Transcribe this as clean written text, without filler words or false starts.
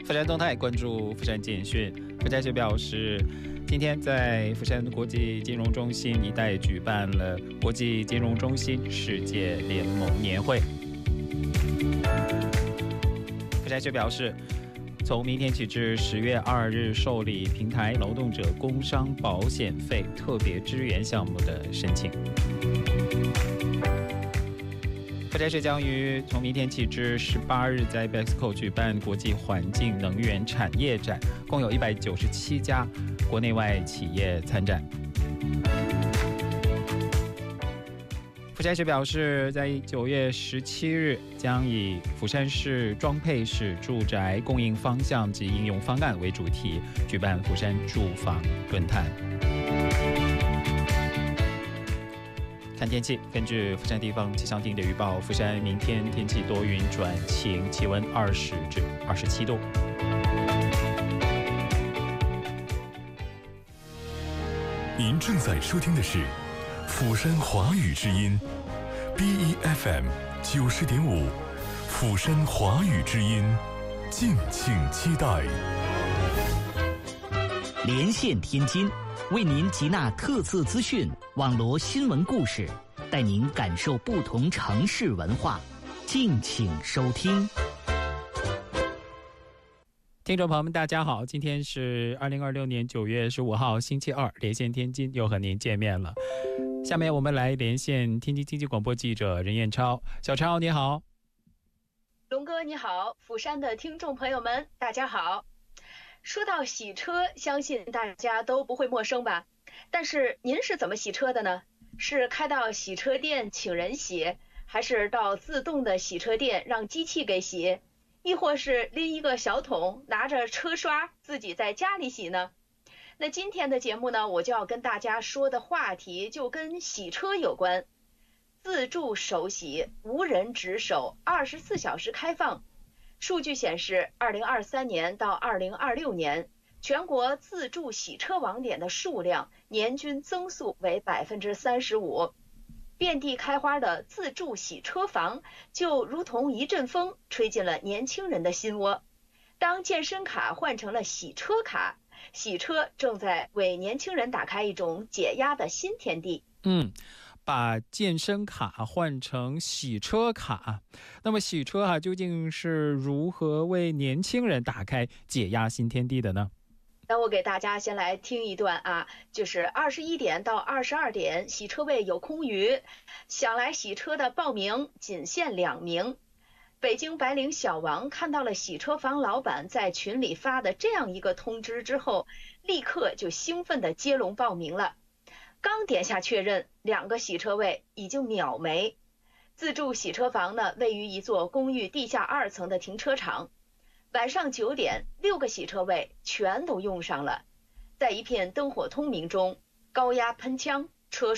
佛山动态关注佛山简讯。佛山学表示，今天在佛山国际金融中心一带举办了国际金融中心世界联盟年会。佛山学表示，从明天起至10月2日受理平台劳动者工伤保险费特别支援项目的申请。佛山市将于从明天起至18日在 BEXCO 举办国际环境能源产业展，共有197家国内外企业参展。佛山市表示，在9月17日将以釜山市装配式住宅供应方向及应用方案为主题，举办釜山住房论坛。看天气，根据釜山地方气象厅的预报，釜山明天天气多云转晴，气温20至27度。 您正在收听的是釜山华语之音 BEFM 90.5，釜山华语之音，敬请期待。 连线天津，为您集纳特色资讯、网罗新闻故事，带您感受不同城市文化。敬请收听。 听众朋友们，大家好，今天是2026年9月15号，星期二，连线天津又和您见面了。下面我们来连线天津经济广播记者任彦超。小超你好。 龙哥你好，釜山的听众朋友们大家好。说到洗车，相信大家都不会陌生吧？但是您是怎么洗车的呢？是开到洗车店请人洗，还是到自动的洗车店让机器给洗？亦或是拎一个小桶，拿着车刷自己在家里洗呢？那今天的节目呢，我就要跟大家说的话题就跟洗车有关。自助手洗，无人值守，24小时开放。数据显示，2023年到2026年，全国自助洗车网点的数量年均增速为35%。遍地开花的自助洗车房，就如同一阵风吹进了年轻人的心窝。当健身卡换成了洗车卡，洗车正在为年轻人打开一种解压的新天地。 把健身卡换成洗车卡，那么洗车究竟是如何为年轻人打开解压新天地的呢？ 那我给大家先来听一段就是21点到22点洗车位有空余，想来洗车的报名仅限2名。北京白领小王看到了洗车房老板在群里发的这样一个通知之后，立刻就兴奋地接龙报名了。刚点下确认，2个洗车位已经秒没。自助洗车房呢，位于一座公寓地下2层的停车场。晚上9点，6个洗车位全都用上了。在一片灯火通明中，高压喷枪、车